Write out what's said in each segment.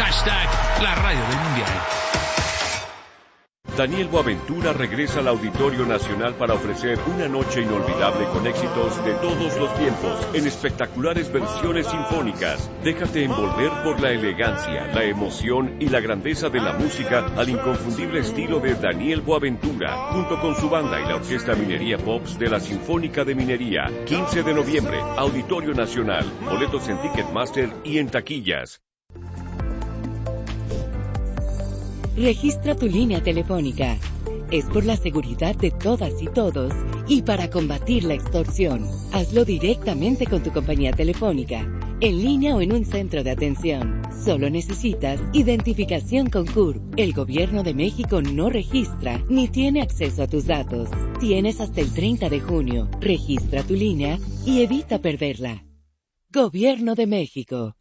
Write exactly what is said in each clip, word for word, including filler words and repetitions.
Hashtag la radio del mundial. Daniel Boaventura regresa al Auditorio Nacional para ofrecer una noche inolvidable con éxitos de todos los tiempos, en espectaculares versiones sinfónicas. Déjate envolver por la elegancia, la emoción y la grandeza de la música al inconfundible estilo de Daniel Boaventura, junto con su banda y la Orquesta Minería Pops de la Sinfónica de Minería. quince de noviembre, Auditorio Nacional. Boletos en Ticketmaster y en taquillas. Registra tu línea telefónica. Es por la seguridad de todas y todos y para combatir la extorsión. Hazlo directamente con tu compañía telefónica, en línea o en un centro de atención. Solo necesitas identificación con C U R P. El Gobierno de México no registra ni tiene acceso a tus datos. Tienes hasta el treinta de junio. Registra tu línea y evita perderla. Gobierno de México.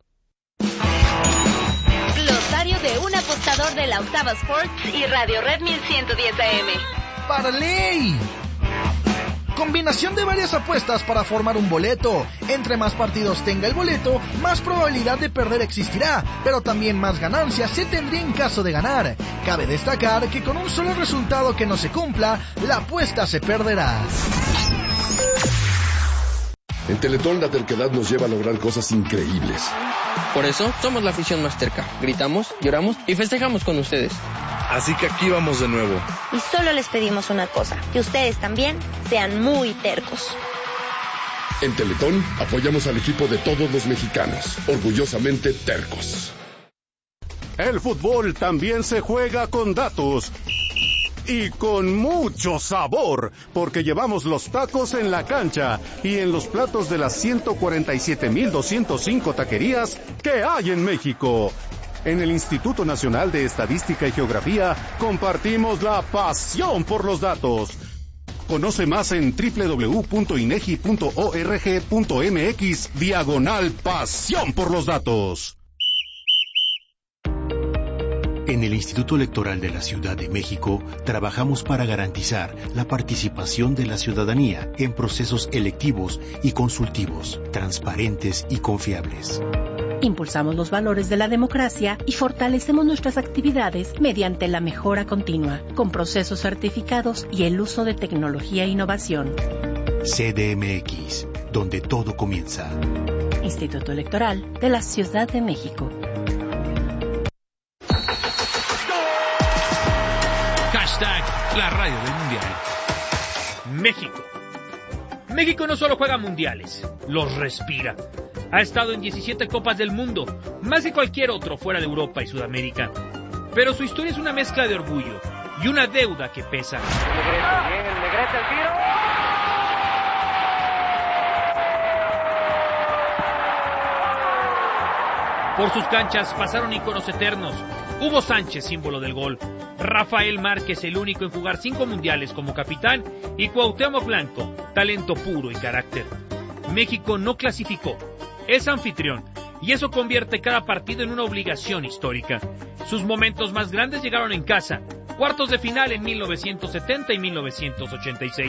Glosario de un apostador de la Octava Sports y Radio Red mil ciento diez A M. ¡Parley! Combinación de varias apuestas para formar un boleto. Entre más partidos tenga el boleto, más probabilidad de perder existirá, pero también más ganancias se tendría en caso de ganar. Cabe destacar que con un solo resultado que no se cumpla, la apuesta se perderá. En Teletón la terquedad nos lleva a lograr cosas increíbles. Por eso somos la afición más terca. Gritamos, lloramos y festejamos con ustedes. Así que aquí vamos de nuevo. Y solo les pedimos una cosa, que ustedes también sean muy tercos. En Teletón apoyamos al equipo de todos los mexicanos, orgullosamente tercos. El fútbol también se juega con datos. Y con mucho sabor, porque llevamos los tacos en la cancha y en los platos de las ciento cuarenta y siete mil doscientos cinco taquerías que hay en México. En el Instituto Nacional de Estadística y Geografía compartimos la pasión por los datos. Conoce más en doble u doble u doble u punto inegi punto org punto mx diagonal pasión por los datos. En el Instituto Electoral de la Ciudad de México trabajamos para garantizar la participación de la ciudadanía en procesos electivos y consultivos, transparentes y confiables. Impulsamos los valores de la democracia y fortalecemos nuestras actividades mediante la mejora continua, con procesos certificados y el uso de tecnología e innovación. C D M X, donde todo comienza. Instituto Electoral de la Ciudad de México. Hashtag la radio del mundial. México. México no solo juega mundiales, los respira. Ha estado en diecisiete Copas del Mundo, más que cualquier otro fuera de Europa y Sudamérica. Pero su historia es una mezcla de orgullo y una deuda que pesa. Bien, el Negrete, el tiro. Por sus canchas pasaron íconos eternos. Hugo Sánchez, símbolo del gol. Rafael Márquez, el único en jugar cinco mundiales como capitán. Y Cuauhtémoc Blanco, talento puro y carácter. México no clasificó, es anfitrión. Y eso convierte cada partido en una obligación histórica. Sus momentos más grandes llegaron en casa. Cuartos de final en mil novecientos setenta y mil novecientos ochenta y seis.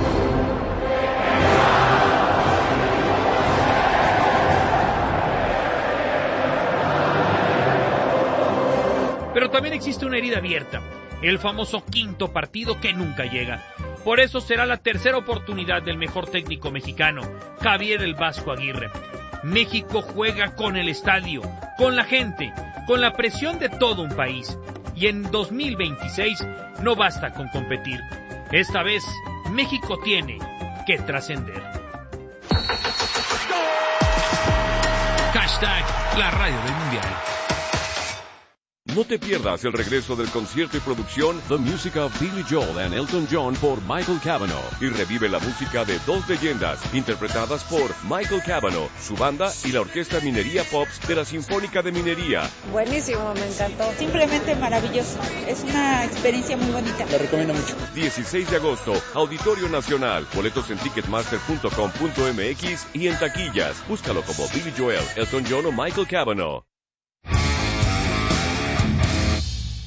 Pero también existe una herida abierta, el famoso quinto partido que nunca llega. Por eso será la tercera oportunidad del mejor técnico mexicano, Javier el Vasco Aguirre. México juega con el estadio, con la gente, con la presión de todo un país. Y en dos mil veintiséis no basta con competir. Esta vez, México tiene que trascender. Hashtag la radio del mundial. No te pierdas el regreso del concierto y producción The Music of Billy Joel and Elton John por Michael Cavanaugh y revive la música de dos leyendas interpretadas por Michael Cavanaugh, su banda y la Orquesta Minería Pops de la Sinfónica de Minería. Buenísimo, me encantó. Simplemente maravilloso. Es una experiencia muy bonita. La recomiendo mucho. dieciséis de agosto, Auditorio Nacional. Boletos en ticketmaster punto com punto mx y en taquillas. Búscalo como Billy Joel, Elton John o Michael Cavanaugh.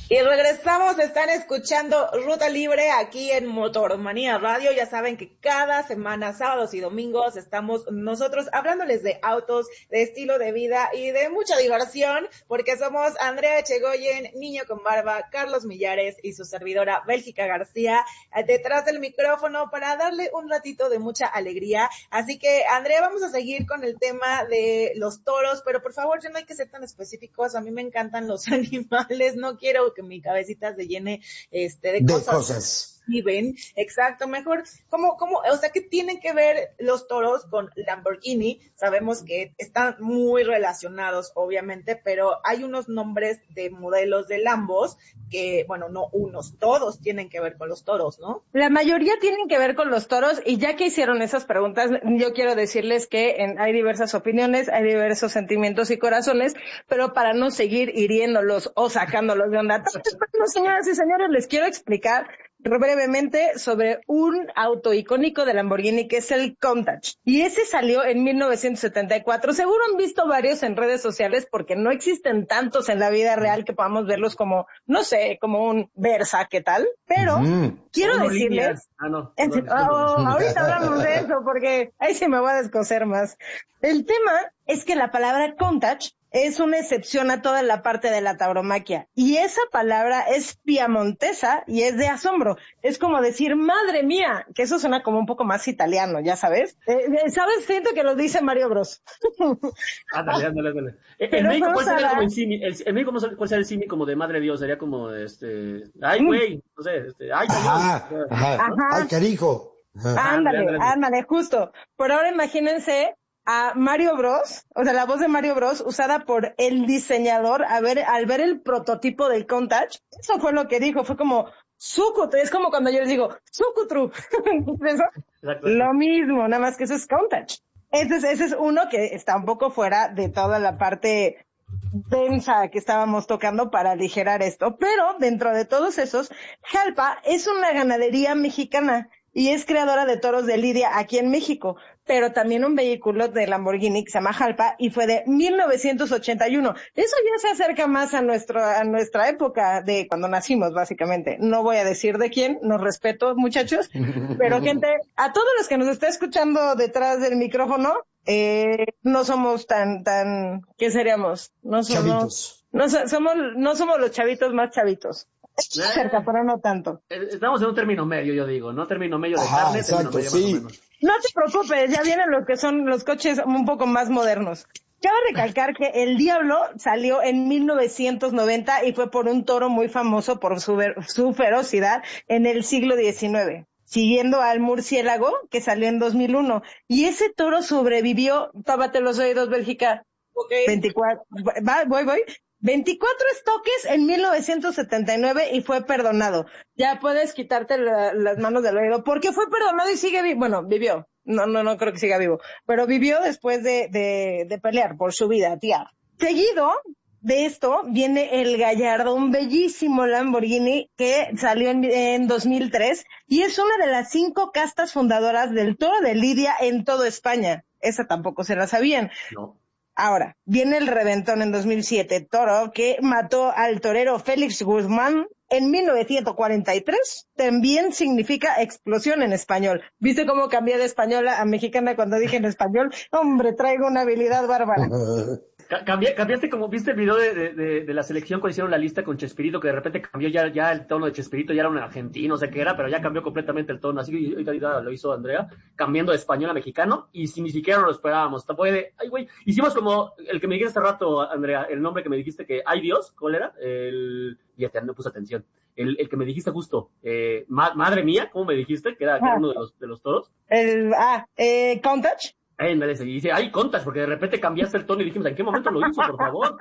Y regresamos, están escuchando Ruta Libre aquí en Motormanía Radio. Ya saben que cada semana, sábados y domingos, estamos nosotros hablándoles de autos, de estilo de vida y de mucha diversión, porque somos Andrea Echegoyen, Niño con Barba, Carlos Millares y su servidora Bélgica García, detrás del micrófono para darle un ratito de mucha alegría. Así que, Andrea, vamos a seguir con el tema de los toros, pero por favor, ya no hay que ser tan específicos. A mí me encantan los animales, no quiero que mi cabecita se llene este de, de cosas. cosas. Ven, exacto, mejor, ¿cómo, cómo, o sea, qué tienen que ver los toros con Lamborghini? Sabemos que están muy relacionados, obviamente, pero hay unos nombres de modelos de Lambos que, bueno, no unos, todos tienen que ver con los toros, ¿no? La mayoría tienen que ver con los toros, y ya que hicieron esas preguntas, yo quiero decirles que en, hay diversas opiniones, hay diversos sentimientos y corazones, pero para no seguir hiriéndolos o sacándolos de onda, señoras y señores, les quiero explicar brevemente sobre un auto icónico de Lamborghini que es el Countach. Y ese salió en mil novecientos setenta y cuatro. Seguro han visto varios en redes sociales porque no existen tantos en la vida real que podamos verlos como, no sé, como un Versa, ¿qué tal? Pero mm. quiero no, decirles... Ah, no. Es, oh, ahorita hablamos de eso porque ahí se me va a descoser más. El tema es que la palabra Countach es una excepción a toda la parte de la tauromaquia. Y esa palabra es piamontesa y es de asombro. Es como decir, madre mía, que eso suena como un poco más italiano, ¿ya sabes? Eh, ¿Sabes? Siento que lo dice Mario Bros. Ándale, ándale, ándale. En México, ¿cuál sería como el simi? El, en México, ¿cuál sería el simi como de madre Dios? Sería como, este, ay, güey, no sé, este, ay, ajá, Dios. Ajá, ajá. Ay, carijo. Ajá. Ándale, ándale, ándale, justo. Por ahora imagínense a Mario Bros, o sea, la voz de Mario Bros usada por el diseñador a ver, al ver el prototipo del Countach. Eso fue lo que dijo, fue como Sucutru, es como cuando yo les digo Sucutru. Lo mismo, nada más que eso es Countach. Ese es, ese es uno que está un poco fuera de toda la parte densa que estábamos tocando para aligerar esto, pero dentro de todos esos, Jalpa es una ganadería mexicana y es creadora de toros de lidia aquí en México, pero también un vehículo de Lamborghini que se llama Jalpa y fue de mil novecientos ochenta y uno. Eso ya se acerca más a nuestro a nuestra época de cuando nacimos, básicamente. No voy a decir de quién, nos respeto, muchachos, pero gente, a todos los que nos está escuchando detrás del micrófono, eh, no somos tan, tan, ¿qué seríamos? No somos, chavitos. No somos, no somos los chavitos más chavitos. Cerca, pero no tanto. Estamos en un término medio, yo digo, ¿no? Término medio de Ajá, carne, exacto, término medio sí. más o menos. No te preocupes, ya vienen los que son los coches un poco más modernos. Cabe recalcar que el Diablo salió en mil novecientos noventa y fue por un toro muy famoso por su, su ferocidad en el siglo diecinueve. Siguiendo al Murciélago, que salió en dos mil uno. Y ese toro sobrevivió, tápate los oídos, Bélgica. Okay. veinticuatro, va, voy, voy. veinticuatro estoques en mil novecientos setenta y nueve y fue perdonado. Ya puedes quitarte la, las manos del oído, porque fue perdonado y sigue vivo. Bueno, vivió. No, no, no creo que siga vivo. Pero vivió después de, de, de pelear por su vida, tía. Seguido de esto viene el Gallardo, un bellísimo Lamborghini que salió en, en dos mil tres y es una de las cinco castas fundadoras del toro de lidia en toda España. Esa tampoco se la sabían. No. Ahora, viene el reventón en dos mil siete, toro que mató al torero Félix Guzmán en mil novecientos cuarenta y tres. También significa explosión en español. ¿Viste cómo cambié de española a mexicana cuando dije en español? Hombre, traigo una habilidad bárbara. Cambié, cambiaste como, ¿viste el video de, de, de, de la selección cuando hicieron la lista con Chespirito, que de repente cambió ya, ya el tono de Chespirito, ya era un argentino, no sé qué era, pero ya cambió completamente el tono, así que ahorita lo hizo Andrea, cambiando de español a mexicano, y si ni siquiera lo esperábamos, tampoco de, ay güey, hicimos como el que me dijiste hace rato, Andrea, el nombre que me dijiste que, ay Dios, ¿cuál era? El, ya te no puse atención, el, el que me dijiste justo, eh, ma, madre mía, ¿cómo me dijiste? Que era, que era uno de los, de los toros. El, ah, eh, Countach. Eh, me dice, ay, contas, porque de repente cambiaste el tono y dijimos, ¿en qué momento lo hizo, por favor?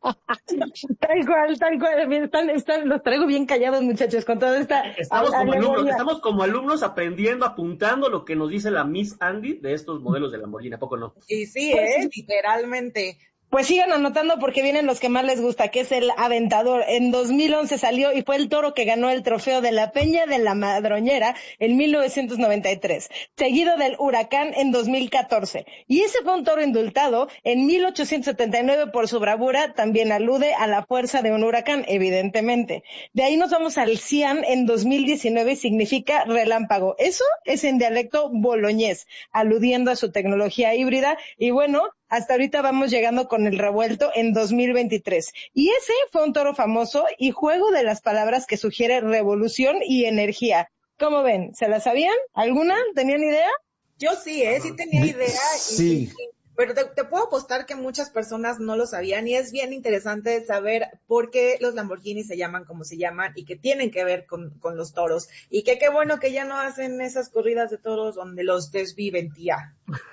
Tal cual, tal cual, están, están, los traigo bien callados, muchachos, con toda esta... Estamos como alumnos, estamos como alumnos aprendiendo, apuntando lo que nos dice la Miss Andy de estos modelos de Lamborghini, ¿a poco no? Y sí, pues, eh, literalmente. Pues sigan anotando porque vienen los que más les gusta, que es el Aventador. En dos mil once salió y fue el toro que ganó el trofeo de la Peña de la Madroñera en mil novecientos noventa y tres, seguido del Huracán en dos mil catorce. Y ese fue un toro indultado en mil ochocientos setenta y nueve por su bravura, también alude a la fuerza de un huracán, evidentemente. De ahí nos vamos al Cian en dos mil diecinueve y significa relámpago. Eso es en dialecto boloñés, aludiendo a su tecnología híbrida. Y bueno, hasta ahorita vamos llegando con el revuelto en dos mil veintitrés. Y ese fue un toro famoso y juego de las palabras que sugiere revolución y energía. ¿Cómo ven? ¿Se la sabían? ¿Alguna? ¿Tenían idea? Yo sí, ¿eh? Sí tenía idea. Y, sí. Y, pero te, te puedo apostar que muchas personas no lo sabían y es bien interesante saber por qué los Lamborghini se llaman como se llaman y que tienen que ver con, con los toros. Y que qué bueno que ya no hacen esas corridas de toros donde los desviven, tía.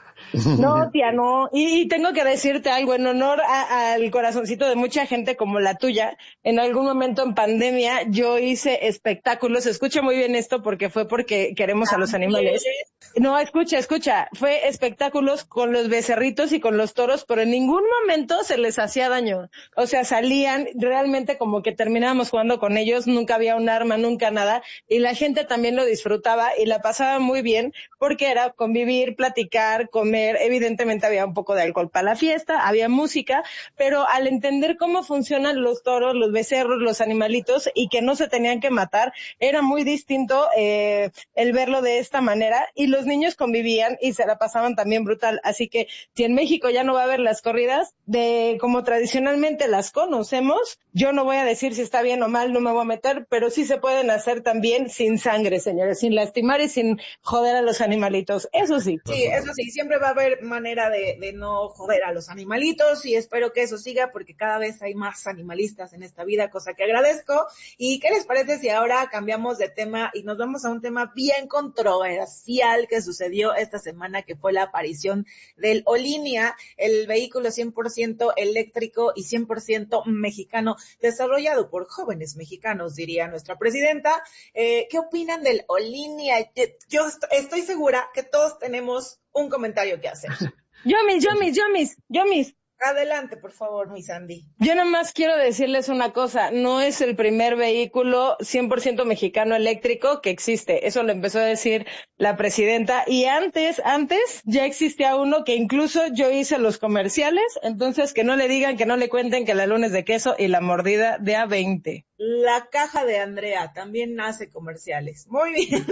No, tía, no. Y, y tengo que decirte algo en honor a, al corazoncito de mucha gente como la tuya. En algún momento en pandemia yo hice espectáculos. Escucha muy bien esto porque fue porque queremos a los animales. No, escucha, escucha. Fue espectáculos con los becerritos y con los toros, pero en ningún momento se les hacía daño. O sea, salían realmente como que terminábamos jugando con ellos. Nunca había un arma, nunca nada. Y la gente también lo disfrutaba y la pasaba muy bien porque era convivir, platicar, comer. Evidentemente había un poco de alcohol para la fiesta, había música, pero al entender cómo funcionan los toros, los becerros, los animalitos y que no se tenían que matar, era muy distinto eh, el verlo de esta manera y los niños convivían y se la pasaban también brutal. Así que si en México ya no va a haber las corridas de como tradicionalmente las conocemos, yo no voy a decir si está bien o mal, no me voy a meter, pero sí se pueden hacer también sin sangre, señores, sin lastimar y sin joder a los animalitos. Eso sí. Sí, eso sí, siempre va a haber manera de, de no joder a los animalitos y espero que eso siga porque cada vez hay más animalistas en esta vida, cosa que agradezco. ¿Y qué les parece si ahora cambiamos de tema y nos vamos a un tema bien controversial que sucedió esta semana, que fue la aparición del Olinia, el vehículo cien por ciento eléctrico y cien por ciento mexicano, desarrollado por jóvenes mexicanos, diría nuestra presidenta? Eh, ¿Qué opinan del Olinia? Yo estoy segura que todos tenemos un comentario que hacer. Yomis, Yomis, Yomis, Yomis. Adelante, por favor, mi Sandy. Yo nada más quiero decirles una cosa, no es el primer vehículo cien por ciento mexicano eléctrico que existe, eso lo empezó a decir la presidenta, y antes, antes ya existía uno que incluso yo hice los comerciales, entonces que no le digan, que no le cuenten que la luna es de queso y la mordida de A veinte. La caja de Andrea también hace comerciales. Muy bien.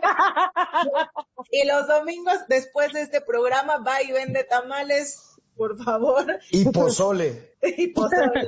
Y los domingos después de este programa va y vende tamales, por favor. Y pozole. Y pozole.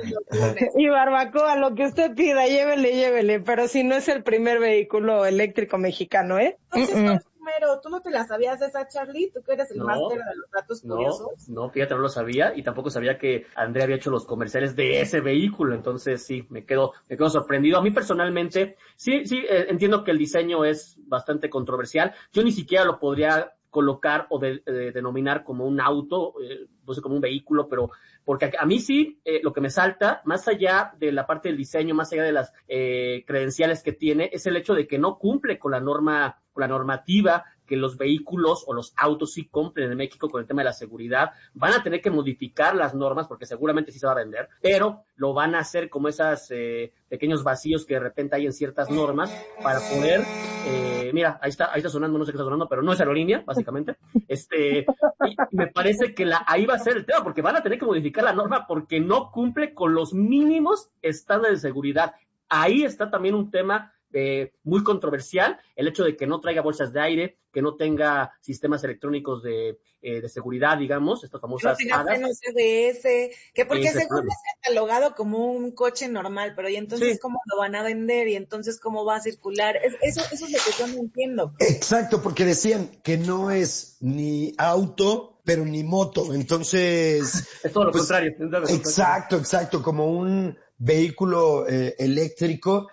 Y barbacoa, lo que usted pida, llévele, llévele. Pero si no es el primer vehículo eléctrico mexicano, ¿eh? Entonces, mm -mm. Primero, ¿tú no te la sabías esa, Charlie? ¿Tú que eres el no, máster de los datos no, curiosos? No, fíjate, no lo sabía y tampoco sabía que Andrea había hecho los comerciales de ese vehículo. Entonces, sí, me quedo, me quedo sorprendido. A mí personalmente, sí, sí, eh, entiendo que el diseño es bastante controversial. Yo ni siquiera lo podría colocar o de, de, denominar como un auto, eh, no sé, como un vehículo, pero porque a, a mí sí, eh, lo que me salta, más allá de la parte del diseño, más allá de las eh, credenciales que tiene, es el hecho de que no cumple con la norma, con la normativa que los vehículos o los autos sí cumplen en México con el tema de la seguridad. Van a tener que modificar las normas porque seguramente sí se va a vender, pero lo van a hacer como esos eh, pequeños vacíos que de repente hay en ciertas normas para poder, eh, mira, ahí está, ahí está sonando, no sé qué está sonando, pero no es aerolínea, básicamente. Este, y me parece que la, ahí va a ser el tema, porque van a tener que modificar la norma porque no cumple con los mínimos estándares de seguridad. Ahí está también un tema Eh, muy controversial, el hecho de que no traiga bolsas de aire, que no tenga sistemas electrónicos de, eh, de seguridad, digamos, estas famosas no tenga frenos C B S, que porque Ese según es catalogado como un coche normal, pero y entonces sí. ¿Cómo lo van a vender? Y entonces ¿cómo va a circular? Es, eso, eso es lo que yo no entiendo. Exacto, porque decían que no es ni auto, pero ni moto, entonces... Es todo lo pues, contrario. Es todo lo exacto, contrario. exacto, como un vehículo eh, eléctrico.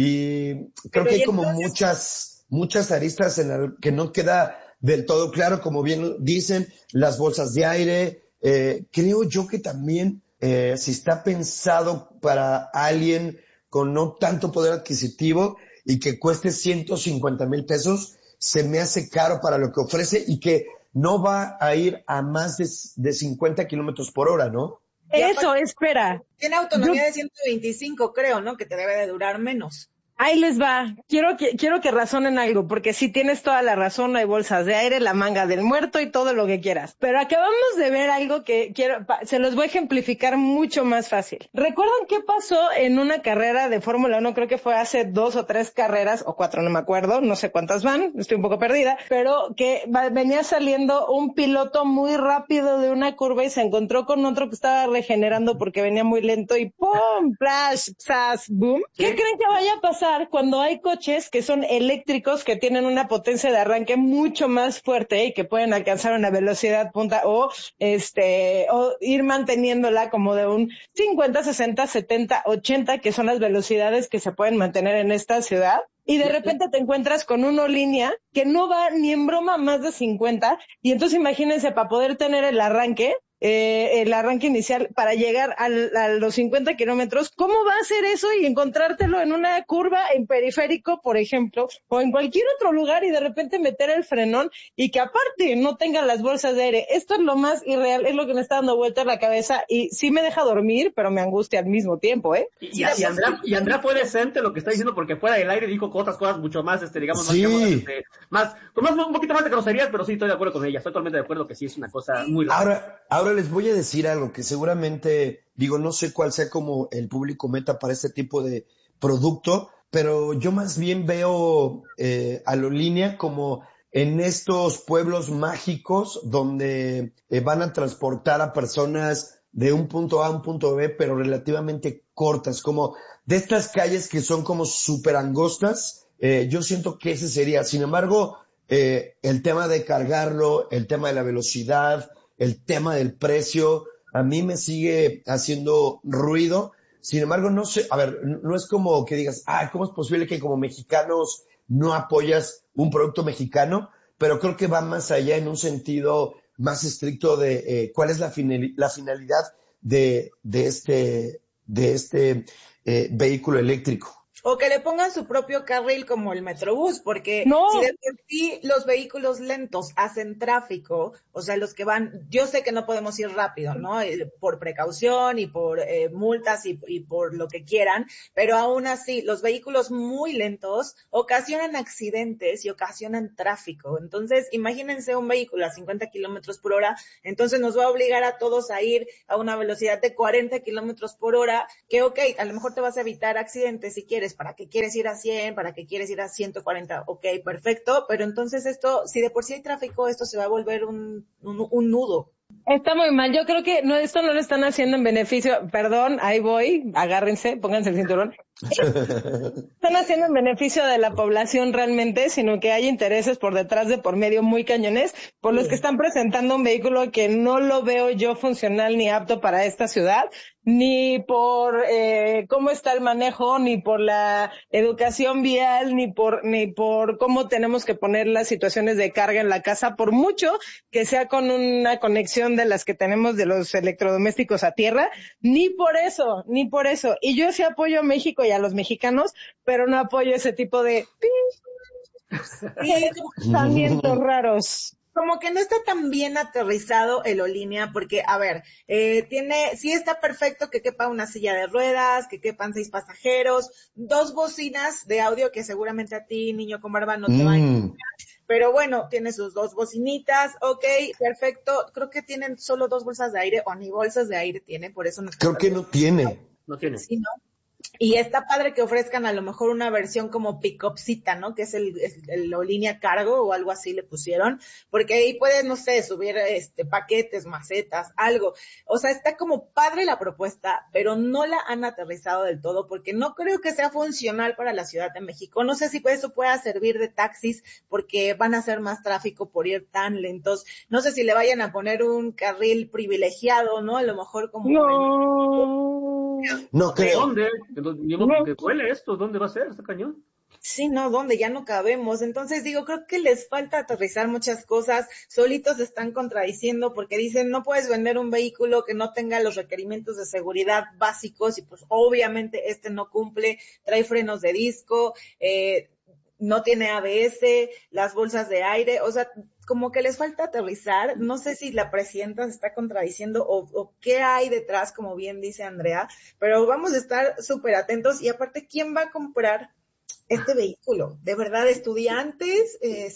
Y creo Pero que hay como entonces... muchas, muchas aristas en la que no queda del todo claro, como bien dicen, las bolsas de aire. Eh, creo yo que también, eh, si está pensado para alguien con no tanto poder adquisitivo y que cueste ciento cincuenta mil pesos, se me hace caro para lo que ofrece y que no va a ir a más de, de cincuenta kilómetros por hora, ¿no? Eso, aparte, espera. Tiene autonomía Yo... de ciento veinticinco, creo, ¿no? Que te debe de durar menos. Ahí les va. Quiero que, quiero que razonen algo, porque sí tienes toda la razón, hay bolsas de aire, la manga del muerto y todo lo que quieras. Pero acabamos de ver algo que quiero, se los voy a ejemplificar mucho más fácil. ¿Recuerdan qué pasó en una carrera de Fórmula uno? Creo que fue hace dos o tres carreras, o cuatro, no me acuerdo, no sé cuántas van, estoy un poco perdida, pero que venía saliendo un piloto muy rápido de una curva y se encontró con otro que estaba regenerando porque venía muy lento y ¡pum! ¡Flash! ¡Sas! ¡Boom! ¿Qué creen que vaya a pasar cuando hay coches que son eléctricos, que tienen una potencia de arranque mucho más fuerte y que pueden alcanzar una velocidad punta o este o ir manteniéndola como de un cincuenta, sesenta, setenta, ochenta, que son las velocidades que se pueden mantener en esta ciudad? Y de repente te encuentras con una línea que no va ni en broma más de cincuenta, y entonces imagínense, para poder tener el arranque, eh, el arranque inicial para llegar al, a los cincuenta kilómetros, ¿cómo va a ser eso y encontrártelo en una curva en periférico, por ejemplo, o en cualquier otro lugar y de repente meter el frenón y que aparte no tenga las bolsas de aire? Esto es lo más irreal, es lo que me está dando vuelta en la cabeza y sí me deja dormir, pero me angustia al mismo tiempo, ¿eh? Y, y, y, Andrea, y Andrea fue decente lo que está diciendo, porque fuera del aire dijo otras cosas mucho más, este, digamos, más, sí. digamos, este, más, con más, un poquito más de groserías, pero sí estoy de acuerdo con ella, estoy totalmente de acuerdo que sí es una cosa muy rara. Ahora, ahora les voy a decir algo que seguramente, digo, no sé cuál sea como el público meta para este tipo de producto, pero yo más bien veo eh, a Aerolínea como en estos pueblos mágicos donde eh, van a transportar a personas de un punto A a un punto B, pero relativamente cortas, como de estas calles que son como súper angostas. Eh, yo siento que ese sería. Sin embargo, eh, el tema de cargarlo, el tema de la velocidad, el tema del precio, a mí me sigue haciendo ruido. Sin embargo, no sé, a ver, no es como que digas, ah, ¿cómo es posible que como mexicanos no apoyas un producto mexicano? Pero creo que va más allá en un sentido más estricto de eh, cuál es la, finali- la finalidad de, de este, de este eh, vehículo eléctrico. O que le pongan su propio carril como el Metrobús, porque no. si de por sí los vehículos lentos hacen tráfico, o sea, los que van, yo sé que no podemos ir rápido, ¿no? Por precaución y por eh, multas y, y por lo que quieran, pero aún así, los vehículos muy lentos ocasionan accidentes y ocasionan tráfico. Entonces, imagínense un vehículo a cincuenta kilómetros por hora, entonces nos va a obligar a todos a ir a una velocidad de cuarenta kilómetros por hora, que ok, a lo mejor te vas a evitar accidentes si quieres. ¿Para qué quieres ir a cien? ¿Para qué quieres ir a ciento cuarenta? Ok, perfecto, pero entonces esto, si de por sí hay tráfico, esto se va a volver un, un, un nudo. Está muy mal. Yo creo que no, esto no lo están haciendo en beneficio, perdón, ahí voy, agárrense, pónganse el cinturón. Están haciendo en beneficio de la población realmente, sino que hay intereses por detrás de por medio muy cañones, por los que están presentando un vehículo que no lo veo yo funcional ni apto para esta ciudad, ni por eh, cómo está el manejo, ni por la educación vial, ni por ni por cómo tenemos que poner las situaciones de carga en la casa, por mucho que sea con una conexión de las que tenemos de los electrodomésticos a tierra, ni por eso, ni por eso. Y yo sí apoyo a México y a los mexicanos, pero no apoyo ese tipo de pensamientos raros. Como que no está tan bien aterrizado el Aerolínea, porque, a ver, eh, tiene, sí está perfecto que quepa una silla de ruedas, que quepan seis pasajeros, dos bocinas de audio que seguramente a ti, niño con barba, no te mm. van a enseñar. Pero bueno, tiene sus dos bocinitas, ok, perfecto. Creo que tienen solo dos bolsas de aire, o ni bolsas de aire tiene, por eso no está. Creo que no tiene. No tiene. Sí, ¿no? Y está padre que ofrezcan a lo mejor una versión como pick-upcita, ¿no? Que es el, el, el línea cargo o algo así le pusieron, porque ahí puedes, no sé, subir este paquetes, macetas, algo. O sea, está como padre la propuesta, pero no la han aterrizado del todo, porque no creo que sea funcional para la Ciudad de México. No sé si eso pueda servir de taxis, porque van a hacer más tráfico por ir tan lentos. No sé si le vayan a poner un carril privilegiado, ¿no? A lo mejor como... No, no creo. ¿Dónde? No. ¿Qué huele esto? ¿Dónde va a ser este cañón? Sí, no, ¿dónde? Ya no cabemos. Entonces digo, creo que les falta aterrizar muchas cosas. Solitos se están contradiciendo porque dicen, no puedes vender un vehículo que no tenga los requerimientos de seguridad básicos y pues obviamente este no cumple, trae frenos de disco, eh, no tiene A B S, las bolsas de aire, o sea, como que les falta aterrizar. No sé si la presidenta se está contradiciendo o, o qué hay detrás, como bien dice Andrea, pero vamos a estar súper atentos. Y aparte, ¿quién va a comprar este vehículo? De verdad, estudiantes,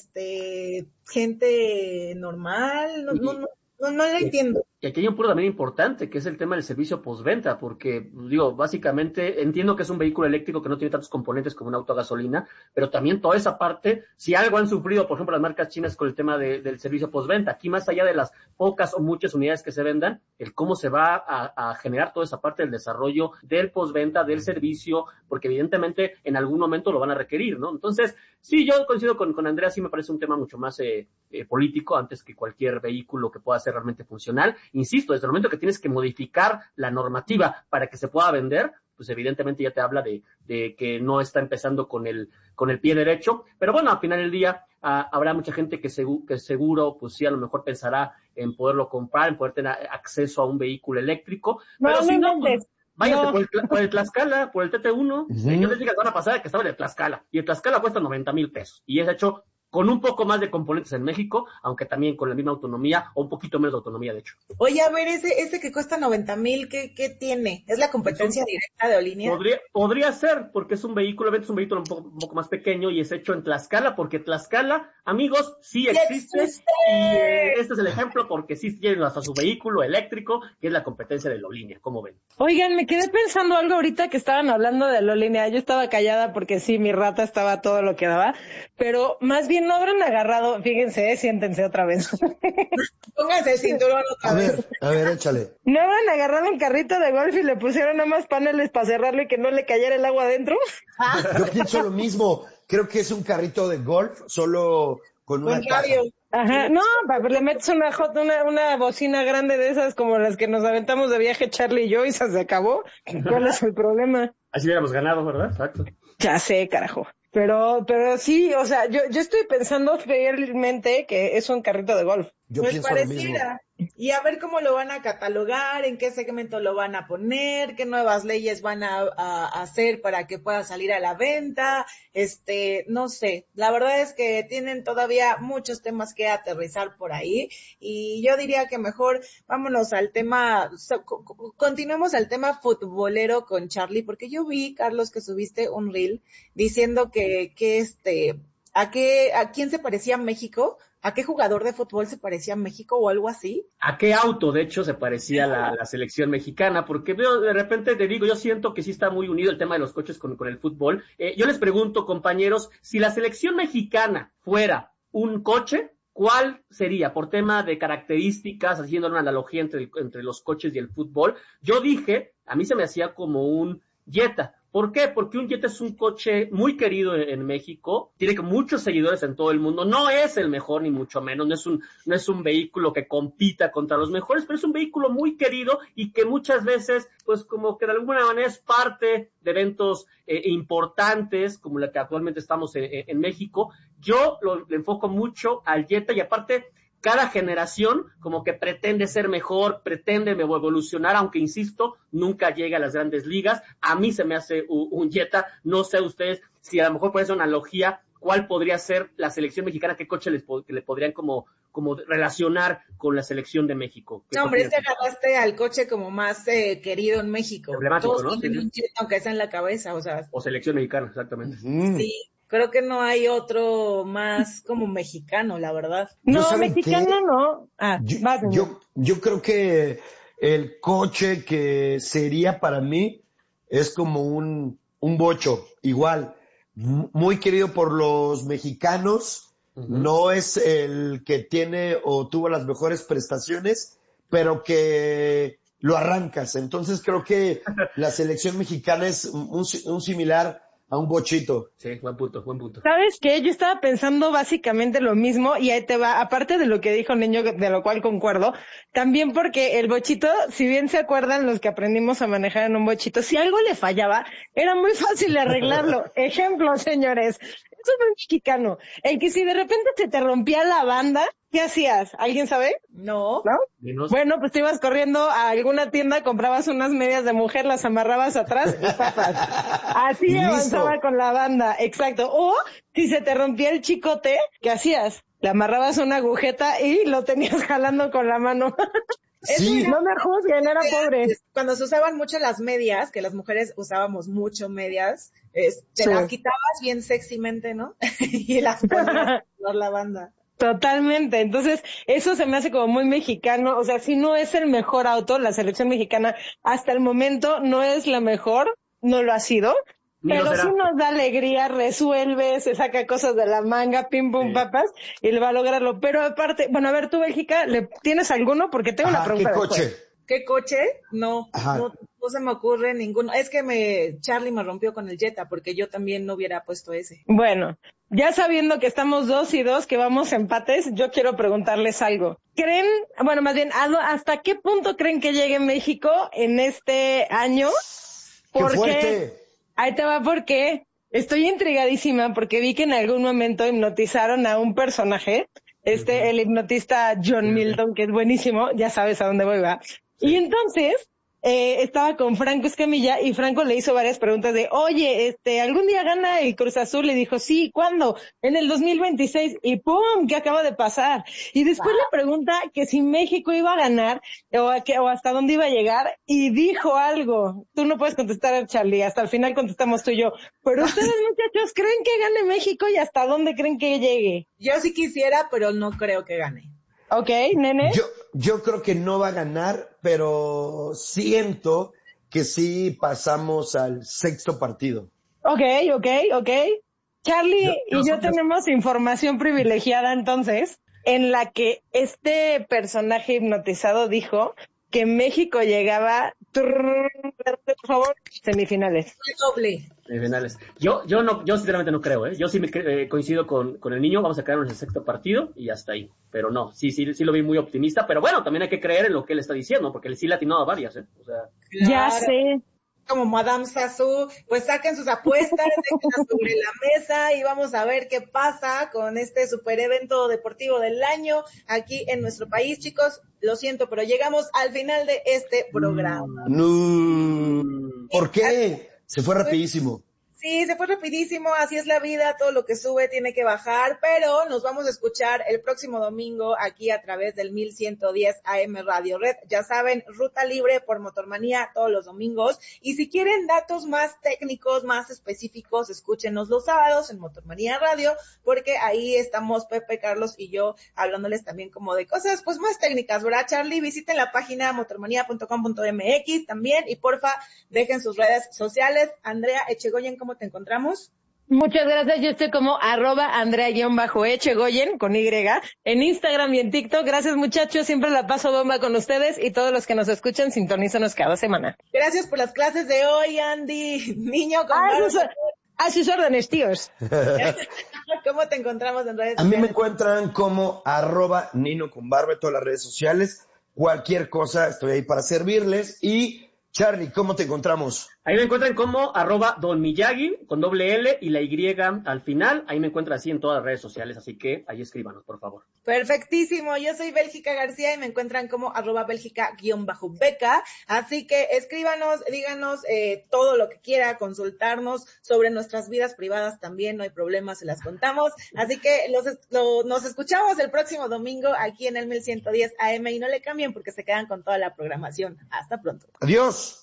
este, gente normal, no, no, no, no, no lo entiendo. Y aquí hay un punto también importante, que es el tema del servicio postventa, porque, digo, básicamente entiendo que es un vehículo eléctrico que no tiene tantos componentes como un auto a gasolina, pero también toda esa parte, si algo han sufrido, por ejemplo, las marcas chinas con el tema de, del servicio postventa, aquí más allá de las pocas o muchas unidades que se vendan, el cómo se va a, a generar toda esa parte del desarrollo del postventa, del servicio, porque evidentemente en algún momento lo van a requerir, ¿no? Entonces, sí, yo coincido con, con Andrea, sí me parece un tema mucho más eh, eh, político antes que cualquier vehículo que pueda ser realmente funcional. Insisto, desde el momento que tienes que modificar la normativa para que se pueda vender, pues evidentemente ya te habla de, de que no está empezando con el con el pie derecho, pero bueno, al final del día uh, habrá mucha gente que, segu- que seguro, pues sí, a lo mejor pensará en poderlo comprar, en poder tener acceso a un vehículo eléctrico, no, pero no, si no, no, pues, váyase no. por, el, por el Tlaxcala, por el T T uno, uh-huh. Yo les dije la semana pasada que estaba en el Tlaxcala, y el Tlaxcala cuesta noventa mil pesos, y es hecho con un poco más de componentes en México, aunque también con la misma autonomía, o un poquito menos de autonomía, de hecho. Oye, a ver, ese ese que cuesta noventa mil, ¿qué, ¿qué tiene? ¿Es la competencia Eso, directa de Olinia? Podría, podría ser, porque es un vehículo, es un vehículo un poco, un poco más pequeño y es hecho en Tlaxcala, porque Tlaxcala, amigos, sí existe, existe. Y eh, este es el ejemplo, porque sí tienen hasta su vehículo eléctrico, que es la competencia de Olinia, ¿cómo ven? Oigan, me quedé pensando algo ahorita que estaban hablando de Olinia. Yo estaba callada porque sí, mi rata estaba todo lo que daba, pero más bien no habrán agarrado. Fíjense, eh, siéntense otra vez. Pónganse el cinturón otra a vez. ver, a ver, échale. ¿No habrán agarrado el carrito de golf y le pusieron nada más paneles para cerrarlo y que no le cayera el agua adentro? Yo pienso lo mismo. Creo que es un carrito de golf, solo con una caja. Ajá, no, le metes una, una una bocina grande de esas como las que nos aventamos de viaje Charlie y yo y se acabó. ¿Cuál es el problema? Así hubiéramos ganado, ¿verdad? Exacto. Ya sé, carajo. Pero, pero sí, o sea, yo, yo estoy pensando fielmente que es un carrito de golf. Yo pues pienso pareciera. Lo mismo. Y a ver cómo lo van a catalogar, en qué segmento lo van a poner, qué nuevas leyes van a, a hacer para que pueda salir a la venta, este, no sé. La verdad es que tienen todavía muchos temas que aterrizar por ahí y yo diría que mejor vámonos al tema, continuemos al tema futbolero con Charlie, porque yo vi, Carlos, que subiste un reel diciendo que, que este, a qué, a quién se parecía México. ¿A qué jugador de fútbol se parecía México o algo así? ¿A qué auto, de hecho, se parecía la, la selección mexicana? Porque veo, de repente te digo, yo siento que sí está muy unido el tema de los coches con, con el fútbol. Eh, yo les pregunto, compañeros, si la selección mexicana fuera un coche, ¿cuál sería? Por tema de características, haciendo una analogía entre, el, entre los coches y el fútbol. Yo dije, a mí se me hacía como un Jetta. ¿Por qué? Porque un Jetta es un coche muy querido en, en México, tiene muchos seguidores en todo el mundo, no es el mejor ni mucho menos, no es un no es un vehículo que compita contra los mejores, pero es un vehículo muy querido y que muchas veces, pues como que de alguna manera es parte de eventos eh, importantes, como la que actualmente estamos en, en México. Yo lo, le enfoco mucho al Jetta y aparte cada generación como que pretende ser mejor, pretende evolucionar, aunque insisto, nunca llega a las grandes ligas. A mí se me hace un, un Jetta, no sé ustedes si a lo mejor por esa analogía, cuál podría ser la selección mexicana, qué coche les que le podrían como como relacionar con la selección de México. No, hombre, es que agarraste al coche como más eh, querido en México. Emblemático, todos ¿no? tienen un Jetta, aunque sea en la cabeza, o sea. O selección mexicana, exactamente. Mm. Sí. Creo que no hay otro más como mexicano, la verdad. No, mexicano qué? no. Ah, yo, va, yo, yo creo que el coche que sería para mí es como un, un bocho, igual, muy querido por los mexicanos, uh-huh. No es el que tiene o tuvo las mejores prestaciones, pero que lo arrancas. Entonces creo que la selección mexicana es un, un similar a un bochito. Sí, buen punto, buen punto. ¿Sabes qué? Yo estaba pensando básicamente lo mismo y ahí te va, aparte de lo que dijo Niño, de lo cual concuerdo, también porque el bochito, si bien se acuerdan los que aprendimos a manejar en un bochito, si algo le fallaba, era muy fácil arreglarlo. Ejemplo, señores, Eso es muy mexicano. El que si de repente se te rompía la banda, ¿qué hacías? ¿Alguien sabe? No. ¿No? Dinos. Bueno, pues te ibas corriendo a alguna tienda, comprabas unas medias de mujer, las amarrabas atrás y papas. Así Listo. avanzaba con la banda, exacto. O si se te rompía el chicote, ¿qué hacías? Le amarrabas una agujeta y lo tenías jalando con la mano. Sí. No me juzguen, era pobre. Cuando se usaban mucho las medias, que las mujeres usábamos mucho medias, eh, te Sí. las quitabas bien sexymente, ¿no? Y las ponías por la banda. Totalmente, entonces eso se me hace como muy mexicano, o sea, si no es el mejor auto, la selección mexicana hasta el momento no es la mejor, no lo ha sido, Ni lo pero será. sí nos da alegría, resuelve, se saca cosas de la manga, pim pum Sí. papas, y le va a lograrlo, pero aparte, bueno, a ver tú Bélgica, ¿le tienes alguno? Porque tengo una Ajá, ¿qué pregunta coche? después. ¿Qué coche? No, Ajá. no, no se me ocurre ninguno. Es que me Charlie me rompió con el Jetta porque yo también no hubiera puesto ese. Bueno, ya sabiendo que estamos dos y dos, que vamos empates, yo quiero preguntarles algo. ¿Creen, bueno, más bien, ¿a do- ¿hasta qué punto creen que llegue México en este año? ¡Qué Porque, fuerte! ahí te va porque estoy intrigadísima porque vi que en algún momento hipnotizaron a un personaje, este, el hipnotista John Milton, que es buenísimo, ya sabes a dónde voy, va. Y entonces, eh, estaba con Franco Escamilla y Franco le hizo varias preguntas de, oye, este, ¿algún día gana el Cruz Azul? Le dijo, sí, ¿cuándo? En el dos mil veintiséis. Y ¡pum! ¿Qué acaba de pasar? Y después le pregunta que si México iba a ganar o, a que, o hasta dónde iba a llegar y dijo algo. Tú no puedes contestar, Charlie, hasta el final contestamos tú y yo. Pero ustedes, muchachos, ¿creen que gane México y hasta dónde creen que llegue? Yo sí quisiera, pero no creo que gane. Ok, nene. Yo, yo creo que no va a ganar, pero siento que sí pasamos al sexto partido. Ok, ok, ok. Charlie Yo- yo y yo soy- tenemos información privilegiada entonces, en la que este personaje hipnotizado dijo que México llegaba, trrr, por favor, semifinales. Doble. Semifinales. Yo, yo no, yo sinceramente no creo, ¿eh? Yo sí me cre- eh, coincido con, con el niño, vamos a quedarnos en el sexto partido y hasta ahí. Pero no, sí, sí, sí lo vi muy optimista, pero bueno, también hay que creer en lo que él está diciendo, porque él sí le ha atinado a varias, ¿eh? O sea, Ya Claro. sé. Como Madame Sassou, pues saquen sus apuestas, déjenlas sobre la mesa y vamos a ver qué pasa con este super evento deportivo del año aquí en nuestro país, chicos. Lo siento, pero llegamos al final de este programa. No. ¿Por qué? Se fue rapidísimo. Sí, se fue rapidísimo, así es la vida, todo lo que sube tiene que bajar, pero nos vamos a escuchar el próximo domingo aquí a través del mil ciento diez A M Radio Red. Ya saben, ruta libre por Motormanía todos los domingos. Y si quieren datos más técnicos, más específicos, escúchenos los sábados en Motormanía Radio, porque ahí estamos Pepe, Carlos y yo hablándoles también como de cosas pues más técnicas, ¿verdad, Charlie? Visiten la página motormanía punto com punto m x también y porfa, dejen sus redes sociales. Andrea Echegoyen, ¿cómo te encontramos? Muchas gracias, yo estoy como arroba Andrea-Echegoyen con Y en Instagram y en TikTok. Gracias muchachos, siempre la paso bomba con ustedes y todos los que nos escuchan, sintonízanos cada semana. Gracias por las clases de hoy, Andy. Niño con Ah, barba. sus, a sus órdenes, tíos. ¿Cómo te encontramos en redes A mí me sociales? encuentran como arroba Nino con barba en todas las redes sociales. Cualquier cosa, estoy ahí para servirles. Y Charlie, ¿cómo te encontramos? ahí me encuentran como arroba Don Miyagi con doble L y la Y al final. Ahí me encuentran así en todas las redes sociales, así que ahí escríbanos, por favor. Perfectísimo, yo soy Bélgica García y me encuentran como arroba Bélgica-beca, así que escríbanos, díganos eh, todo lo que quiera, consultarnos sobre nuestras vidas privadas también, no hay problema, se las contamos, así que los, es- lo- nos escuchamos el próximo domingo aquí en el mil ciento diez A M y no le cambien porque se quedan con toda la programación. Hasta pronto. Adiós.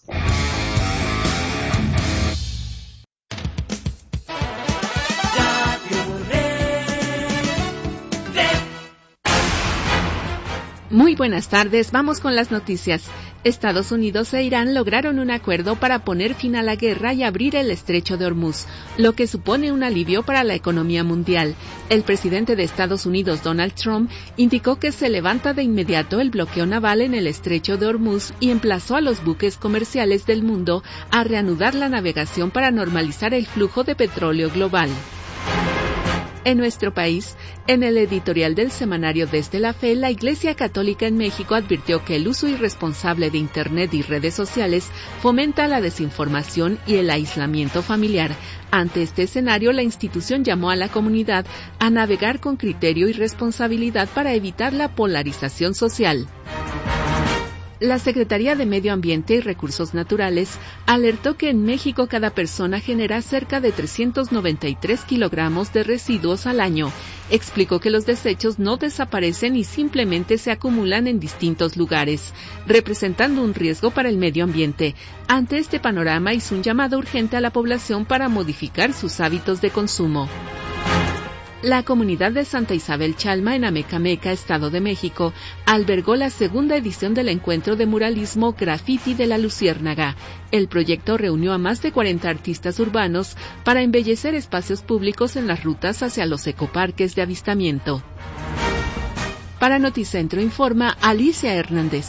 Muy buenas tardes, vamos con las noticias. Estados Unidos e Irán lograron un acuerdo para poner fin a la guerra y abrir el estrecho de Hormuz, lo que supone un alivio para la economía mundial. El presidente de Estados Unidos, Donald Trump, indicó que se levanta de inmediato el bloqueo naval en el estrecho de Hormuz y emplazó a los buques comerciales del mundo a reanudar la navegación para normalizar el flujo de petróleo global. En nuestro país, en el editorial del semanario Desde la Fe, la Iglesia Católica en México advirtió que el uso irresponsable de Internet y redes sociales fomenta la desinformación y el aislamiento familiar. Ante este escenario, la institución llamó a la comunidad a navegar con criterio y responsabilidad para evitar la polarización social. La Secretaría de Medio Ambiente y Recursos Naturales alertó que en México cada persona genera cerca de trescientos noventa y tres kilogramos de residuos al año. Explicó que los desechos no desaparecen y simplemente se acumulan en distintos lugares, representando un riesgo para el medio ambiente. Ante este panorama, hizo un llamado urgente a la población para modificar sus hábitos de consumo. La comunidad de Santa Isabel Chalma en Amecameca, Estado de México, albergó la segunda edición del encuentro de muralismo Graffiti de la Luciérnaga. El proyecto reunió a más de cuarenta artistas urbanos para embellecer espacios públicos en las rutas hacia los ecoparques de avistamiento. Para Noticentro informa Alicia Hernández.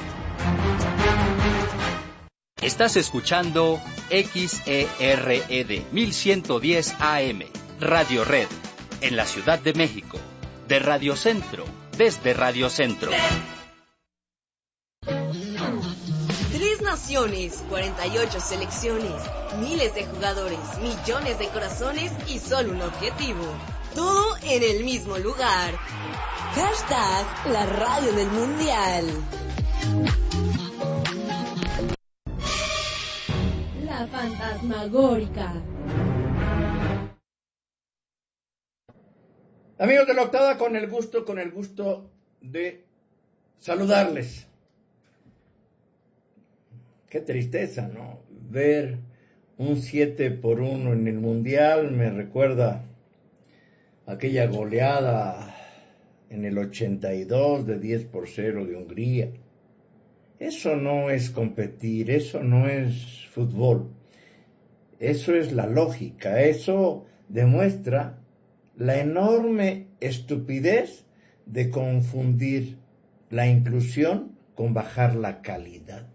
Estás escuchando X E R E D mil ciento diez A M, Radio Red. En la Ciudad de México, de Radio Centro, desde Radio Centro. Tres naciones, cuarenta y ocho selecciones, miles de jugadores, millones de corazones y solo un objetivo. Todo en el mismo lugar. Hashtag la radio del mundial. La fantasmagórica. Amigos de la octava, con el gusto, con el gusto de saludarles. Qué tristeza, ¿no? Ver un siete por uno en el Mundial me recuerda aquella goleada en el ochenta y dos de diez por cero de Hungría. Eso no es competir, eso no es fútbol. Eso es la lógica, eso demuestra la enorme estupidez de confundir la inclusión con bajar la calidad.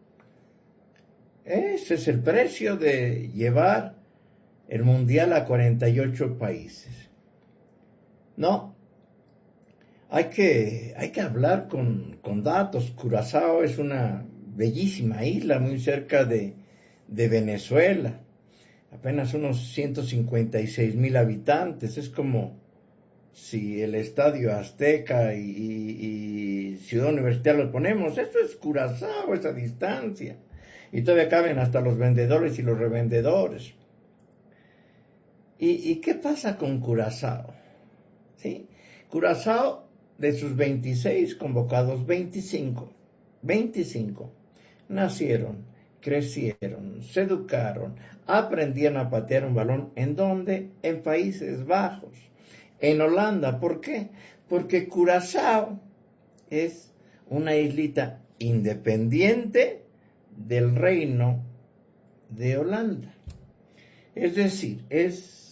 Ese es el precio de llevar el Mundial a cuarenta y ocho países. No, hay que, hay que hablar con, con datos. Curazao es una bellísima isla muy cerca de, de Venezuela. Apenas unos ciento cincuenta y seis mil habitantes. Es como si el Estadio Azteca y, y, y Ciudad Universitaria lo ponemos. Eso es Curazao, esa distancia. Y todavía caben hasta los vendedores y los revendedores. ¿Y, y qué pasa con Curazao? ¿Sí? Curazao, de sus veintiséis convocados, veinticinco, veinticinco nacieron, crecieron, se educaron, aprendieron a patear un balón. ¿En dónde? En Países Bajos, en Holanda. ¿Por qué? Porque Curazao es una islita independiente del Reino de Holanda. Es decir, es